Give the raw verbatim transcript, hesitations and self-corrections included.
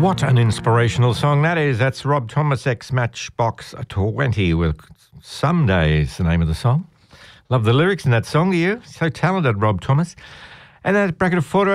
What an inspirational song that is. That's Rob Thomas, ex-Matchbox twenty with Some Days, the name of the song. Love the lyrics in that song, do you? So talented, Rob Thomas. And that bracket of photos.